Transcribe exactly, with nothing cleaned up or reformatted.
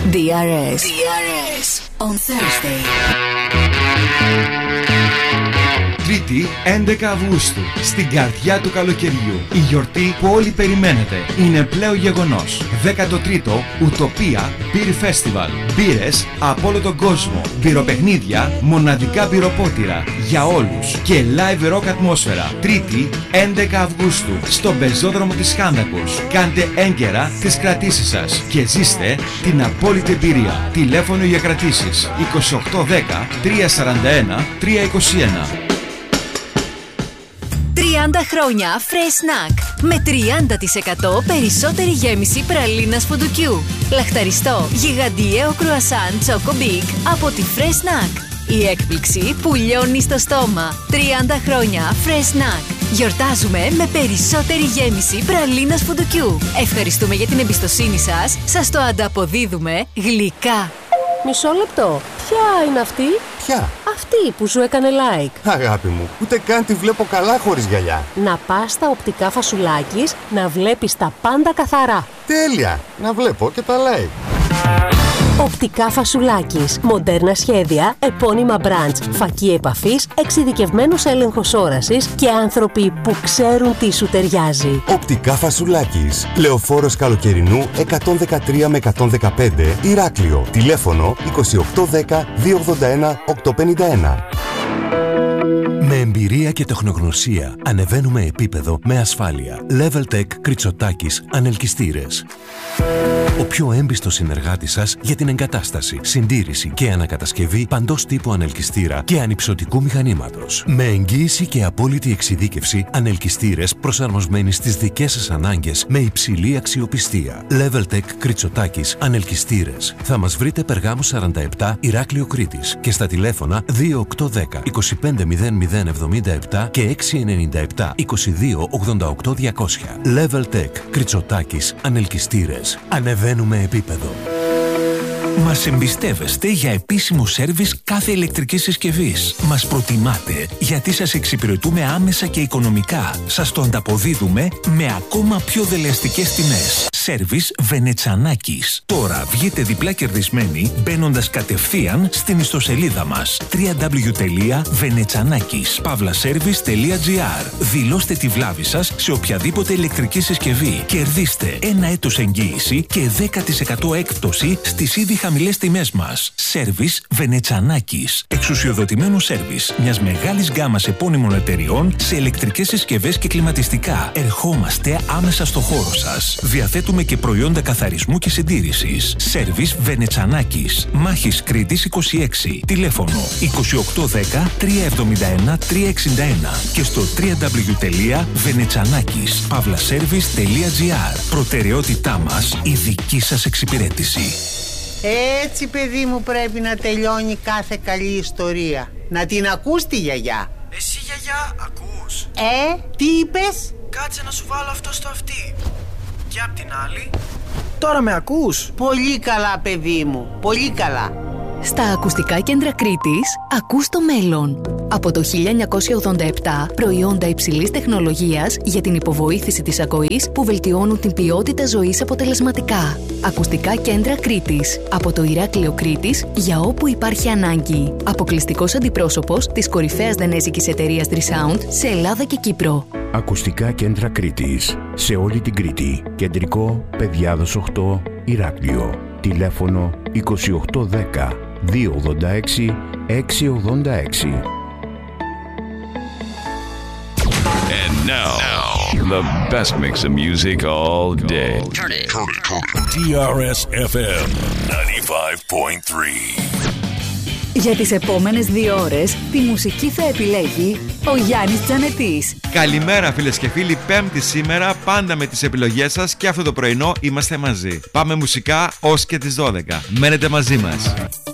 ντι αρ ες. ντι αρ ες on Thursday. Τρίτη, έντεκα Αυγούστου, στην καρδιά του καλοκαιριού. Η γιορτή που όλοι περιμένετε είναι πλέον γεγονός. δέκατο τρίτο Ουτοπία Beer Festival. Μπύρες από όλο τον κόσμο. Μπυροπαιχνίδια, μοναδικά μπυροπότηρα για όλους και live rock ατμόσφαιρα. Τρίτη, έντεκα Αυγούστου, στον πεζόδρομο της Χάνδακος. Κάντε έγκαιρα τις κρατήσεις σας και ζήστε την απόλυτη εμπειρία. Τηλέφωνο για κρατήσεις είκοσι οκτώ δέκα τριακόσια σαράντα ένα τριακόσια είκοσι ένα. τριάντα χρόνια Fresh Snack με τριάντα τοις εκατό περισσότερη γέμιση πραλίνας φουντουκιού. Λαχταριστό γιγαντιαίο κρουασάν Choco Big από τη Fresh Snack. Η έκπληξη που λιώνει στο στόμα. τριάντα χρόνια Fresh Snack. Γιορτάζουμε με περισσότερη γέμιση πραλίνας φουντουκιού. Ευχαριστούμε για την εμπιστοσύνη σας. Σας το ανταποδίδουμε γλυκά. Μισό λεπτό. Ποια είναι αυτή? Ποια? Αυτή που σου έκανε like. Αγάπη μου, ούτε καν τη βλέπω καλά χωρίς γυαλιά. Να πας στα οπτικά Φασουλάκης να βλέπεις τα πάντα καθαρά. Τέλεια! Να βλέπω και τα like. Οπτικά Φασουλάκης. Μοντέρνα σχέδια, επώνυμα brands, φακή επαφής, εξειδικευμένος έλεγχος όρασης και άνθρωποι που ξέρουν τι σου ταιριάζει. Οπτικά Φασουλάκης. Λεωφόρος Καλοκαιρινού εκατόν δεκατρία με εκατόν δεκαπέντε, Ηράκλειο. Τηλέφωνο είκοσι οκτώ δέκα διακόσια ογδόντα ένα οκτακόσια πενήντα ένα. Με εμπειρία και τεχνογνωσία ανεβαίνουμε επίπεδο με ασφάλεια. Leveltech Κριτσοτάκης Ανελκυστήρες. Ο πιο έμπιστος συνεργάτης σας για την εγκατάσταση, συντήρηση και ανακατασκευή παντός τύπου ανελκυστήρα και ανυψωτικού μηχανήματος. Με εγγύηση και απόλυτη εξειδίκευση, ανελκυστήρες προσαρμοσμένοι στις δικές σας ανάγκες με υψηλή αξιοπιστία. Leveltech Κριτσοτάκης Ανελκυστήρες. Θα μας βρείτε Περγάμου σαράντα επτά, Ηράκλειο Κρήτης και στα τηλέφωνα δύο οκτώ δέκα είκοσι πέντε μηδέν μηδέν εβδομήντα επτά και έξι εννιά επτά είκοσι δύο ογδόντα οκτώ διακόσια. Leveltech Κριτσοτάκης Ανελκυστήρες. Ανεβαίνουμε επίπεδο. Μας εμπιστεύεστε για επίσημο σέρβις κάθε ηλεκτρικής συσκευής. Μας προτιμάτε γιατί σας εξυπηρετούμε άμεσα και οικονομικά. Σας το ανταποδίδουμε με ακόμα πιο δελεαστικές τιμές. Σέρβις Βενετσανάκης. Τώρα βγείτε διπλά κερδισμένοι μπαίνοντας κατευθείαν στην ιστοσελίδα μας double-u double-u double-u τελεία βενετσανάκης παύλα σέρβις τελεία τζι άρ. Δηλώστε τη βλάβη σας σε οποιαδήποτε ηλεκτρική συσκευή. Κερδίστε ένα έτος εγγύηση και δέκα τοις εκατό έκπτωση στις ήδη χαμηλές τιμές μας. Σέρβις Βενετσανάκης. Εξουσιοδοτημένο σέρβις μιας μεγάλης γκάμας επώνυμων εταιριών σε ηλεκτρικές συσκευές και κλιματιστικά. Ερχόμαστε άμεσα στο χώρο σας. Διαθέτουμε και προϊόντα καθαρισμού και συντήρησης. Σέρβις Βενετσανάκης. Μάχης Κρήτης είκοσι έξι. Τηλέφωνο είκοσι οκτώ δέκα τριακόσια εβδομήντα ένα τριακόσια εξήντα ένα και στο double-u double-u double-u τελεία βενετσανάκης παύλα σέρβις τελεία τζι άρ. Προτεραιότητά μας η δική σας εξυπηρέτηση. Έτσι, παιδί μου, πρέπει να τελειώνει κάθε καλή ιστορία. Να την ακούς τη γιαγιά. Εσύ, γιαγιά, ακούς? Ε, τι είπες? Κάτσε να σου βάλω αυτό στο αυτί. Και απ' την άλλη. Τώρα με ακούς? Πολύ καλά, παιδί μου, πολύ καλά. Στα ακουστικά κέντρα Κρήτης, ακούς το μέλλον. Από το χίλια εννιακόσια ογδόντα επτά, προϊόντα υψηλής τεχνολογίας για την υποβοήθηση της ακοής που βελτιώνουν την ποιότητα ζωής αποτελεσματικά. Ακουστικά κέντρα Κρήτης. Από το Ηράκλειο Κρήτης για όπου υπάρχει ανάγκη. Αποκλειστικός αντιπρόσωπος της κορυφαίας δανέζικης εταιρείας Trisound σε Ελλάδα και Κύπρο. Ακουστικά κέντρα Κρήτης. Σε όλη την Κρήτη. Κεντρικό, Παιδιάδος οκτώ, Ηράκλειο. Τηλέφωνο είκοσι οκτώ δέκα διακόσια ογδόντα έξι εξακόσια ογδόντα έξι. And now, now, the best mix of music all day. Turn it, turn it, turn it. ντι αρ ες εφ εμ ninety-five point three. Για τις επόμενες δύο ώρες τη μουσική θα επιλέγει ο Γιάννης Τζανετής. Καλημέρα φίλες και φίλοι, Πέμπτη σήμερα, πάντα με τις επιλογές σας και αυτό το πρωινό είμαστε μαζί. Πάμε μουσικά ως και τις δώδεκα. Μένετε μαζί μας.